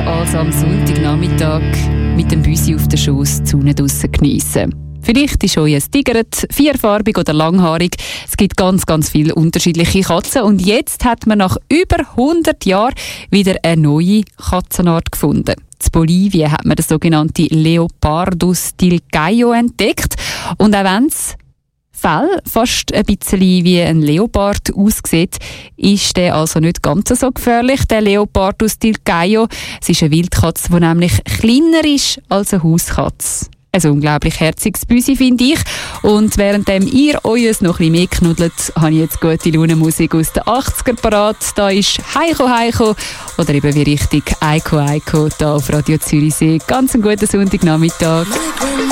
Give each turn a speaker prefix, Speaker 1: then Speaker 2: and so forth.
Speaker 1: als am Sonntagnachmittag mit dem Büsi auf der Schoss die Sonne draussen geniessen. Vielleicht ist euch ein Tigeret, vierfarbig oder langhaarig. Es gibt ganz, ganz viele unterschiedliche Katzen. Und jetzt hat man nach über 100 Jahren wieder eine neue Katzenart gefunden. In Bolivien hat man den sogenannten Leopardus del Gallo entdeckt. Und auch wenn es Fell fast ein bisschen wie ein Leopard aussieht, ist der also nicht ganz so gefährlich, der Leopardus del Gallo. Es ist eine Wildkatze, die nämlich kleiner ist als eine Hauskatze. Ein unglaublich herziges Büsi, finde ich. Und währenddem ihr euch noch ein bisschen mehr knuddelt, habe ich jetzt gute Laune-Musik aus den 80er parat. Da ist Heiko Heiko oder eben wie richtig Eiko Eiko da auf Radio Zürichsee. Ganz einen guten Sonntagnachmittag.